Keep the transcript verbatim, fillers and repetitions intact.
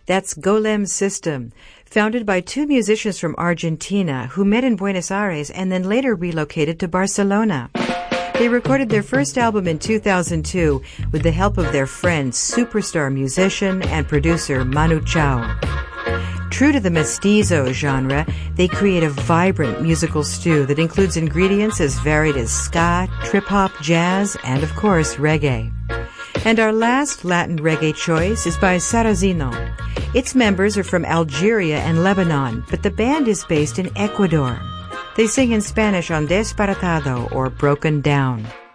That's Golem System, founded by two musicians from Argentina who met in Buenos Aires and then later relocated to Barcelona. They recorded their first album in two thousand two with the help of their friend, superstar musician and producer Manu Chao. True to the mestizo genre, they create a vibrant musical stew that includes ingredients as varied as ska, trip-hop, jazz, and of course, reggae. And our last Latin reggae choice is by Sarrazino. Its members are from Algeria and Lebanon, but the band is based in Ecuador. They sing in Spanish on Desparatado, or Broken Down.